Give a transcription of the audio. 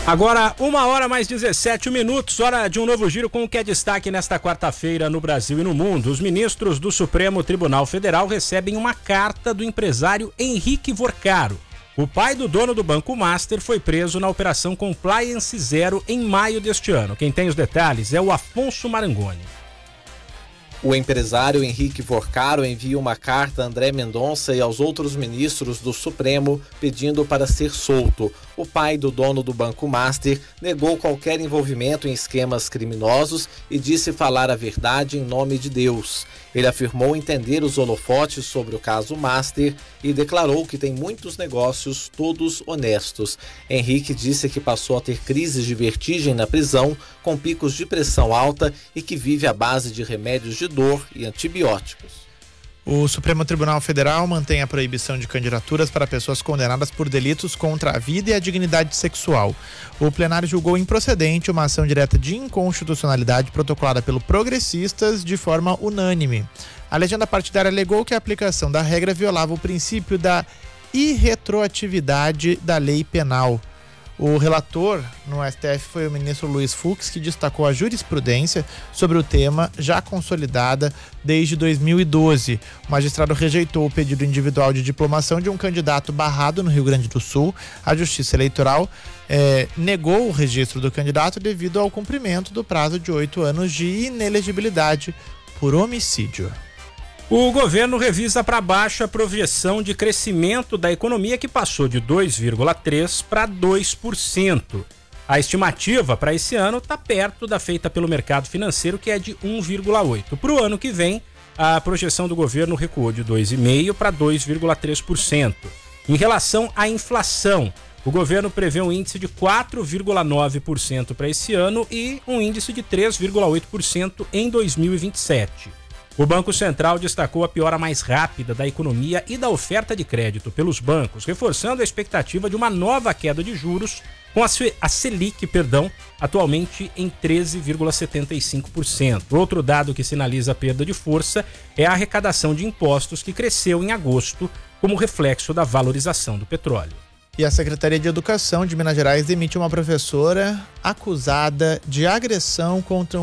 Agora, 1h mais 17 minutos, hora de um novo giro com o que é destaque nesta quarta-feira no Brasil e no mundo. Os ministros do Supremo Tribunal Federal recebem uma carta do empresário Henrique Vorcaro. O pai do dono do Banco Master foi preso na Operação Compliance Zero em maio deste ano. Quem tem os detalhes é o Afonso Marangoni. O empresário Henrique Vorcaro envia uma carta a André Mendonça e aos outros ministros do Supremo pedindo para ser solto. O pai do dono do Banco Master negou qualquer envolvimento em esquemas criminosos e disse falar a verdade em nome de Deus. Ele afirmou entender os holofotes sobre o caso Master e declarou que tem muitos negócios, todos honestos. Henrique disse que passou a ter crises de vertigem na prisão, com picos de pressão alta e que vive à base de remédios de dor e antibióticos. O Supremo Tribunal Federal mantém a proibição de candidaturas para pessoas condenadas por delitos contra a vida e a dignidade sexual. O plenário julgou improcedente uma ação direta de inconstitucionalidade protocolada pelo Progressistas de forma unânime. A legenda partidária alegou que a aplicação da regra violava o princípio da irretroatividade da lei penal. O relator no STF foi o ministro Luiz Fux, que destacou a jurisprudência sobre o tema, já consolidada desde 2012. O magistrado rejeitou o pedido individual de diplomação de um candidato barrado no Rio Grande do Sul. A Justiça Eleitoral negou o registro do candidato devido ao cumprimento do prazo de 8 anos de inelegibilidade por homicídio. O governo revisa para baixo a projeção de crescimento da economia, que passou de 2,3% para 2%. A estimativa para esse ano está perto da feita pelo mercado financeiro, que é de 1,8%. Para o ano que vem, a projeção do governo recuou de 2,5% para 2,3%. Em relação à inflação, o governo prevê um índice de 4,9% para esse ano e um índice de 3,8% em 2027. O Banco Central destacou a piora mais rápida da economia e da oferta de crédito pelos bancos, reforçando a expectativa de uma nova queda de juros, com a Selic, atualmente em 13,75%. Outro dado que sinaliza a perda de força é a arrecadação de impostos, que cresceu em agosto como reflexo da valorização do petróleo. E a Secretaria de Educação de Minas Gerais demite uma professora acusada de agressão contra